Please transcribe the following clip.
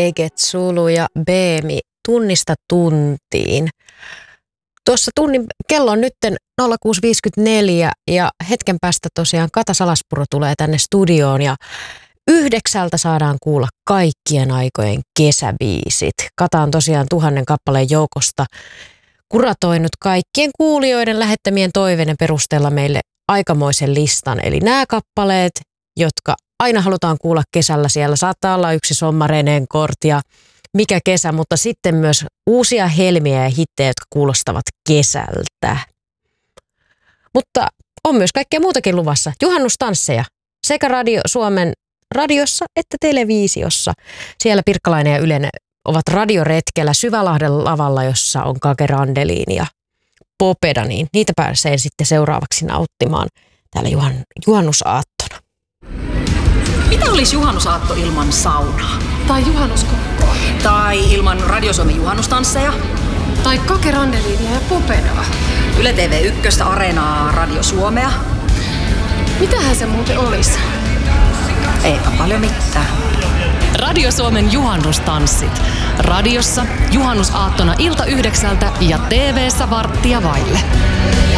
Eget Sulu ja Beemi tunnista tuntiin. Tuossa tunnin kello on nytten 06.54 ja hetken päästä tosiaan Kata Salaspuro tulee tänne studioon ja 9 saadaan kuulla kaikkien aikojen kesäbiisit. Kata on tosiaan 1000 kappaleen joukosta kuratoinut kaikkien kuulijoiden lähettämien toiveiden perusteella meille aikamoisen listan. Eli nämä kappaleet, jotka aina halutaan kuulla kesällä, siellä saattaa olla yksi Sommarenen Kort ja Mikä kesä, mutta sitten myös uusia helmiä ja hittejä, jotka kuulostavat kesältä. Mutta on myös kaikkea muutakin luvassa. Juhannustansseja sekä Suomen radiossa että televisiossa. Siellä Pirkkalainen ja Yle ovat radioretkellä Syvälahden lavalla, jossa on Kake Randelin ja Popeda, niin niitä pääsee sitten seuraavaksi nauttimaan täällä juhannusaattona. Mitä olisi juhannusaatto ilman saunaa? Tai juhannuskokkoa. Tai ilman Radio Suomen juhannustansseja? Tai Kake Randelinia ja Popedaa. Yle TV1, Areenaa, Radio Suomea. Mitähän se muuten olisi? Eipä paljon mitään. Radio Suomen juhannustanssit. Radiossa juhannusaattona ilta 9 ja TV:ssä 8:15.